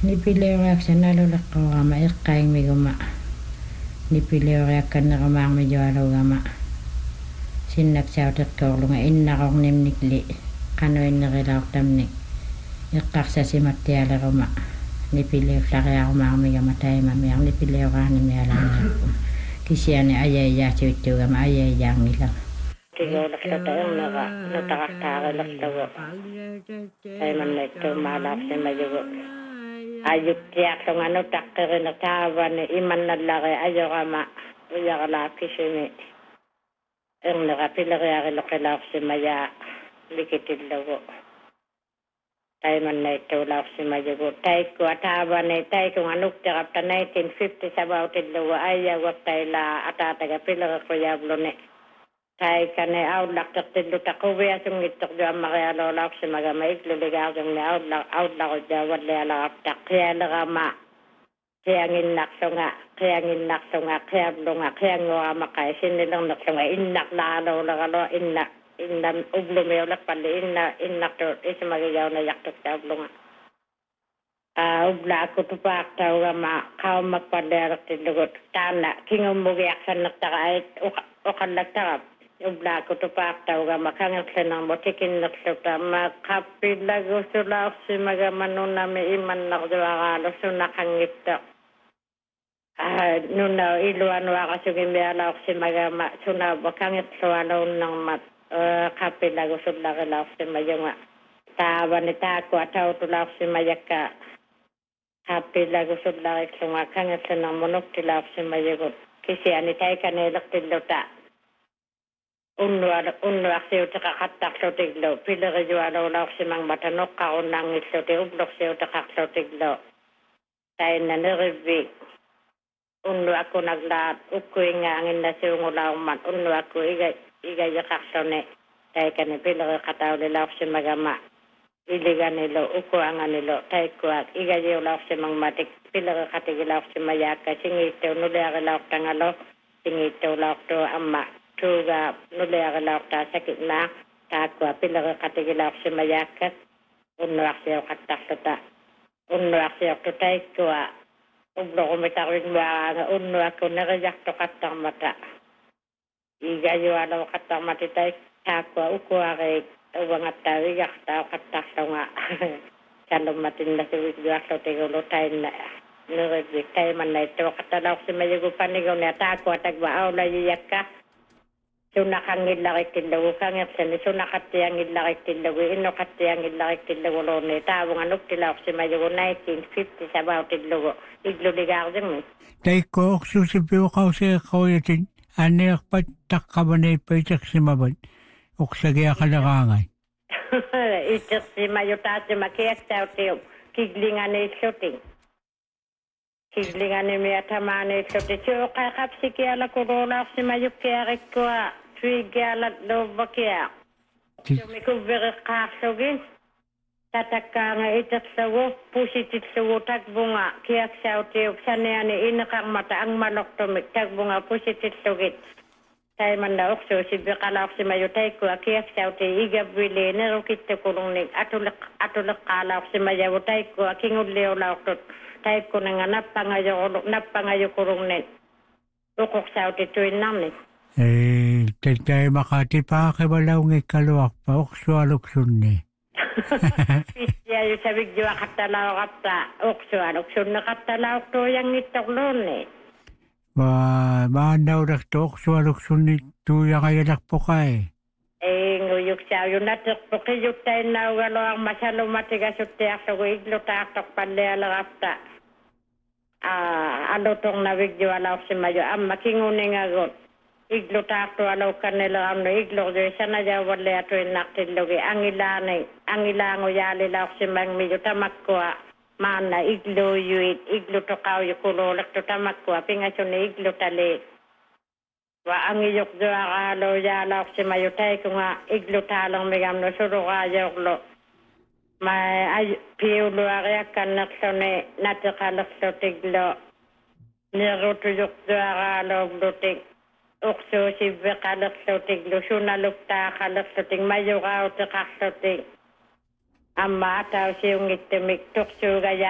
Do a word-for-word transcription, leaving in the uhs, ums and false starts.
Nipilioriaksanalulaqquarama iqqaingmiguma nipilioriakkanneramaarmi jualugama sinnaksautiqqorlunga innaqornimnikli qanuinnerilаарtamni iqqarsasimattialeruma nipiliullariarumaarmigama taimamiar nipilioraanimialaangiarpu kisiani ajaiyaatiuttuugama ajaiyaangilama tigoulassata ernera nutaqartaarillerlugu taimannittuumaalaarsimajugu ajuttiaqlunga nutaqqirinertaavani imannallari ajorama uyaralaakisimi ernera pileriariloqilaarsimaya likitillugu taimannittuulaarsimajugu taikkua taavani taikunga nukterapta nineteen fifty sabautillugu ayaguattaila ataataga pileriquyavluni taikane aullaqtertillu taquviasungittorjuammarialoolaarsimagama ikluligaarjungni aullaqujjaavallialaartaq qialerama qianginnaqsunga qianginnaqsunga qiavlunga qianguaramaqai sinnilernerlunga innaqlaalooleralo inna inna ublumiulerpalli inna innaqtu ismagijauna yaqtuqtaavlunga a ublaakkutupaaqtaugama qaummakpallialertillugut taana kingummugiaqsannertaqa ait uqallaktarap ublaakkutupaaqtaugama kangerlenarmu tikinnerluta ma qappillagusulaarsimagama nunami imannarjuaraalu sunaqangitta nuna iluanuaqasugimialaarsimagama sunaba kangerlualuunnarmat qappillagusulaarilaarsimajunga taavani taakkua tautulaarsimajakka qappillagusulaariklunga kangerlenarmu nuktilaarsimajugut kisiani taikaneelertilluta unnuar unnuarsiutaqaqattaqlutiglu pilerijualuulaarsimangmata noqqarunnangilluti ublorsiutaqaqlutiglu tainnanerivvi unnuakkunaglaat ukkuingaanginnasiungulaarmat unnuakku iga igajeqarluni taikani pileriqataulilaarsимагама iliganilu ukkuanganilu taikkuak igajiulaarsimangmatik pileriqatigilaarsimayaakka singiitteu nuliarilaartangalo singiitteuulaartu amma tuuga nuliarilaartaa sakitnaa taakkua pileriqatigilaarsimayaakkat unnuarsiuqattarluta unnuarsiortu taikkua ublorumitarvigmuaraanga unnuakku nerijartoqattarmata igajualuqattarmati taik taakkua ukkuareik uvangattaavigartauqattarlunga kalummatinlasuvigjuarlutigulu tainna nerivik taimannaittuoqattalaarsimajugupanigunia taakkua tagva aulajijakka sunaqangillariktillugu kangersani sunaqattiangillariktillugu innoqattiangillariktillugulooni taavunga nuktilaarsimajugu nineteen fifty sabautillugu igluligaarjungmi taikko oqsusipiuqausiiqqauyatin anniarpat taqqavaneippaitarsimavat oqsagiaqaleraangai itersimajutaasima kiaktautiu kiglinganiillutin kiglinganimiatamaaniilluti suuqaqapsikialakuruulaarsimajukkiarikkua tuigialatluuvakia tumikuvveriqqaarlugin tatakkaanga iterlugu pusitillugu takvunga kiaksautiu saniani ineqarmata angmalortumik takvunga pusitillugit taimanda uqsuusibbiqalaarsimayu taikkua kiaksauti igavvili nerukittukulungnik atuleq atuleqqaalaarsimajavu taikkua kingulliulaortut taikkunanga nappangajorulu nappangajukulungnik uqoqsauti tuinnarni ee tattaimaqatipaaqivalaungikkaluarpa uqsualuksunni pissiaju savigjuaqattalaoqatta uqsualuksunneqattalaortuujangittorluunni va maannaulaqtu uqsualuksunni tuujaqajalarpoqai inguyuksaajunaterpuqijuttain-naugaloarma salumatigasuttiarlugu iglutaartorpallialerapta a alutornavigjualaorsimaju amma kinguningagut iglutaartualuukkannilerarnu iglorjuisanajauvalliatuinnartillugi angilaani angilaangujaalilaorsimangmiju tamakkua maanna igluyuit iglutoqaujukuluulertu tamakkua pingasuni iglutali wa angiyukjuaraaluujaalaorsimaju taikunga iglutaalermigamnu suruqaajorlu ma piuluariakkannerluni nateqalerlutiglu nirutuyukjuaraaluuglutik uqsuusivveqalerlutiglu sunaluktaaqalerlutik majuraautiqarlutik amma atausiungittumik tuqsuugaja